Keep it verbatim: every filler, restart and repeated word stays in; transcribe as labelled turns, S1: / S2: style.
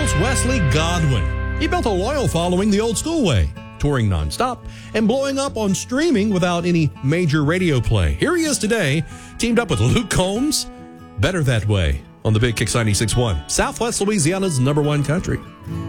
S1: host Wesley Godwin. He built a loyal following the old school way, touring nonstop and blowing up on streaming without any major radio play. Here he is today, teamed up with Luke Combs. Better That Way on the Big Kicks ninety-six point one, Southwest Louisiana's number one country.